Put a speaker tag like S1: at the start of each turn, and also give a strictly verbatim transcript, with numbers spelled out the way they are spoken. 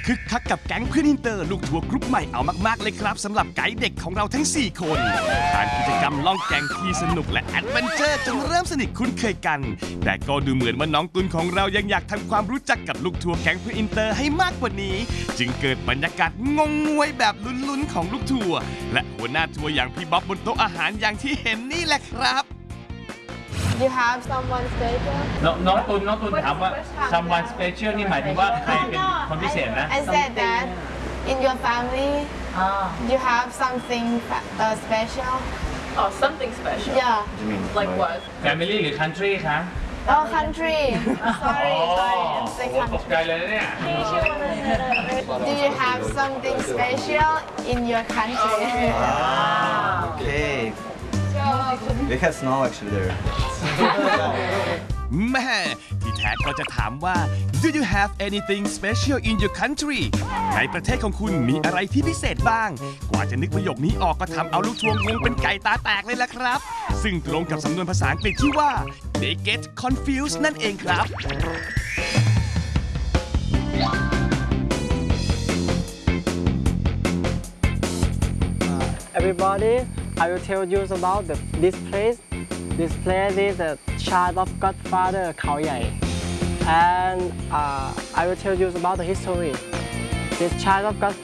S1: คึกคักกับแก๊งเพื่อนอินเตอร์ลูกทัวร์กรุ๊ปใหม่เอามากๆเลยครับสำหรับไกด์เด็กของเราทั้งสี่คนผ่านกิจกรรมล่องแก่งที่สนุกและแอดเวนเจอร์จนเริ่มสนิทคุ้นเคยกันแต่ก็ดูเหมือนว่าน้องตุลของเรายังอยากทำความรู้จักกับลูกทัวร์แก๊งเพื่อนอินเตอร์ให้มากกว่านี้จึงเกิดบรรยากาศงงงวยแบบลุ้นๆของลูกทัวร์และหัวหน้าทัวร์อย่างพี่บ๊อบบนโต๊ะอาหารอย่างที่เห็นนี่แหละครับ
S2: You have someone special
S3: น้องน้องตุลน้องตุลถามว่า someone special นี่หมายถึงว่าใครเป็นคนพิเศษนะ
S2: I said that in your family you have something uh, special
S4: Oh, something special.
S2: Yeah.
S4: Like what?
S3: family หรือ country คะ
S2: Oh, country. Sorry, sorry. I'm saying
S3: ตกใจ
S2: country.
S3: เลยเนี่ย
S2: Do you have something special in your country?
S5: Okay. We have snow actually there.
S1: แม่ที่แท้ก็จะถามว่า Do you have anything special in your country ในประเทศของคุณมีอะไรที่พิเศษบ้าง กว่าจะนึกประโยคนี้ออกก็ทำเอาลูกทัวร์งงเป็นไก่ตาแตกเลยล่ะครับ ซึ่งตรงกับสำนวนภาษาอังกฤษที่ว่า they get confused นั่นเองครับ
S6: Everybody, I will tell you about the, this place. This place is the child of Godfather Khao Yai, and uh, I will tell you about the history. This child of Godfather